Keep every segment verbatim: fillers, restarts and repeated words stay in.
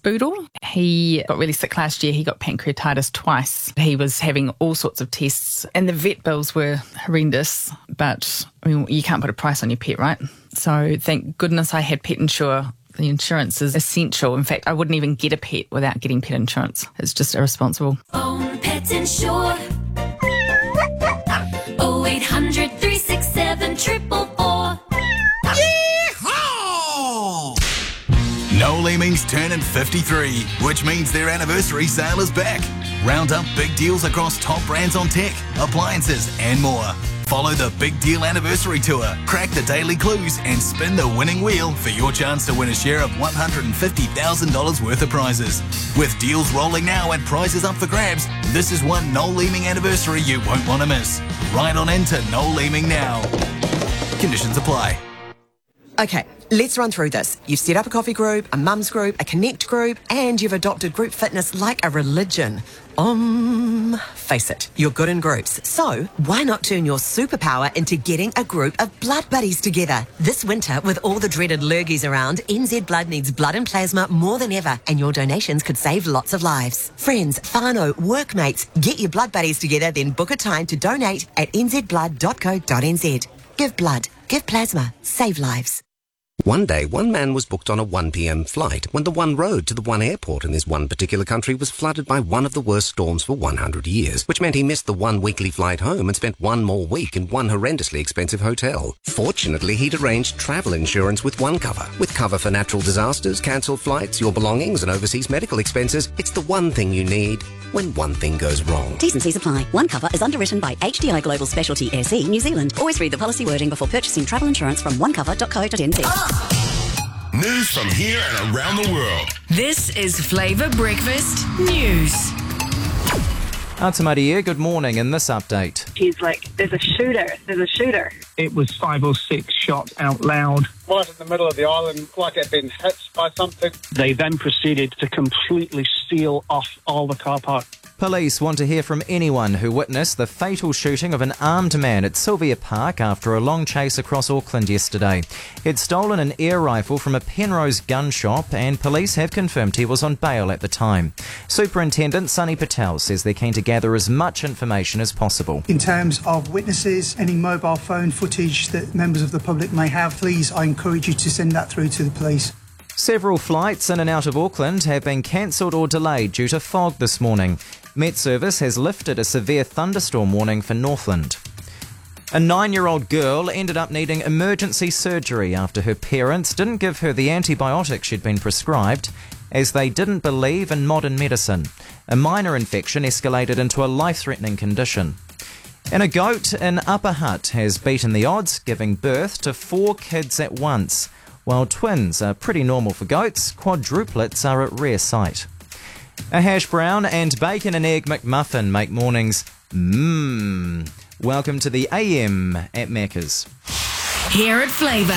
poodle. He got really sick last year. He got pancreatitis twice. He was having all sorts of tests and the vet bills were horrendous, but I mean, you can't put a price on your pet, right? So thank goodness I had Pet Insure. The insurance is essential. In fact, I wouldn't even get a pet without getting pet insurance. It's just irresponsible. Own Pet Insure. oh eight hundred, three six seven, four four four. Noel Leeming's turning fifty-three, which means their anniversary sale is back. Round up big deals across top brands on tech, appliances and more. Follow the Big Deal Anniversary Tour, crack the daily clues and spin the winning wheel for your chance to win a share of one hundred fifty thousand dollars worth of prizes. With deals rolling now and prizes up for grabs, this is one Noel Leeming anniversary you won't want to miss. Right on into Noel Leeming now. Conditions apply. Okay, let's run through this. You've set up a coffee group, a mums group, a connect group, and you've adopted group fitness like a religion. Um, face it, you're good in groups. So, why not turn your superpower into getting a group of blood buddies together? This winter, with all the dreaded lurgies around, N Z Blood needs blood and plasma more than ever, and your donations could save lots of lives. Friends, whānau, workmates, get your blood buddies together, then book a time to donate at n z blood dot co dot n z. Give blood, give plasma, save lives. One day, one man was booked on a one p.m. flight when the one road to the one airport in this one particular country was flooded by one of the worst storms for one hundred years, which meant he missed the one weekly flight home and spent one more week in one horrendously expensive hotel. Fortunately, he'd arranged travel insurance with OneCover. With cover for natural disasters, cancelled flights, your belongings and overseas medical expenses, it's the one thing you need when one thing goes wrong. T's and C's apply. OneCover is underwritten by H D I Global Specialty S E New Zealand. Always read the policy wording before purchasing travel insurance from one cover dot co dot n z. News from here and around the world. This is Flavour Breakfast News. Atamari here, good morning. In this update, He's like, there's a shooter, there's a shooter. It was five or six shots out loud. Right in the middle of the island, like it had been hit by something. They then proceeded to completely seal off all the car park. police want to hear from anyone who witnessed the fatal shooting of an armed man at Sylvia Park after a long chase across Auckland yesterday. He'd stolen an air rifle from a Penrose gun shop and police have confirmed he was on bail at the time. Superintendent Sunny Patel says they're keen to gather as much information as possible. In terms of witnesses, any mobile phone footage that members of the public may have, please, I encourage you to send that through to the police. Several flights in and out of Auckland have been cancelled or delayed due to fog this morning. Met Service has lifted a severe thunderstorm warning for Northland. A nine-year-old girl ended up needing emergency surgery after her parents didn't give her the antibiotic she'd been prescribed, as they didn't believe in modern medicine. A minor infection escalated into a life-threatening condition. And a goat in Upper Hutt has beaten the odds, giving birth to four kids at once. While twins are pretty normal for goats, quadruplets are a rare sight. A hash brown and bacon and egg McMuffin make mornings mmm. Welcome to the A M at Macca's. Here at Flavour,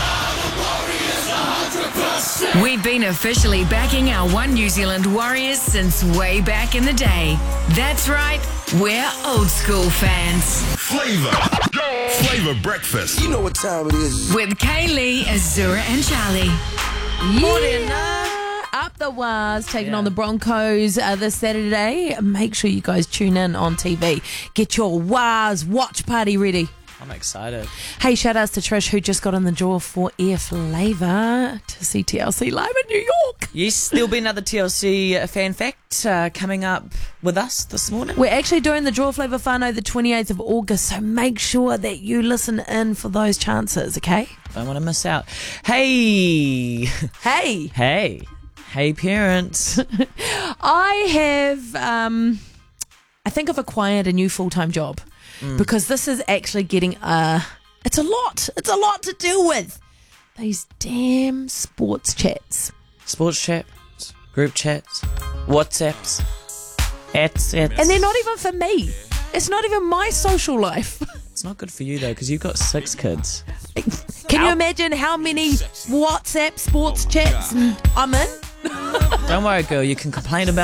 we've been officially backing our One New Zealand Warriors since way back in the day. That's right, we're old school fans. Flavour. Flavour Breakfast. You know what time it is. With Kaylee, Azura and Charlie. Morning. Uh, up the Waz, taking Yeah. on the Broncos uh, this Saturday. Make sure you guys tune in on T V. Get your Waz watch party ready. I'm excited. Hey, shout outs to Trish, who just got in the draw for Air Flavour to see T L C live in New York. Yes, there'll be another T L C fan fact uh, coming up with us this morning. We're actually doing the Draw Flavour Whānau the twenty-eighth of August, so make sure that you listen in for those chances, okay? Don't want to miss out. Hey. Hey. Hey. Hey, parents. I have, um, I think I've acquired a new full-time job. Mm. Because this is actually getting a, it's a lot. It's a lot to deal with. These damn sports chats. Sports chats, group chats, WhatsApps, ats, ats. And they're not even for me. It's not even my social life. It's not good for you, though, because you've got six kids. Can you imagine how many WhatsApp sports chats I'm in? Don't worry, girl. You can complain about